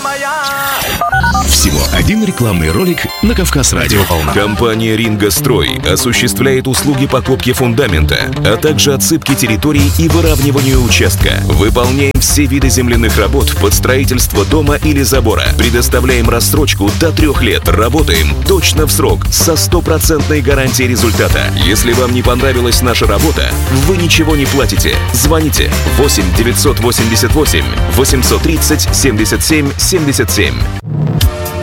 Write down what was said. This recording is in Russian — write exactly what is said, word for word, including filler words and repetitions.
Всего один рекламный ролик на Кавказ-радио. Компания «Рингострой» осуществляет услуги покупки фундамента, а также отсыпки территорий и выравниванию участка. Выполняем все виды земляных работ под строительство дома или забора. Предоставляем рассрочку до трех лет. Работаем точно в срок, со стопроцентной гарантией результата. Если вам не понравилась наша работа, вы ничего не платите. Звоните восемь девятьсот восемьдесят восемь восемьсот тридцать семьдесят семь семьдесят семь.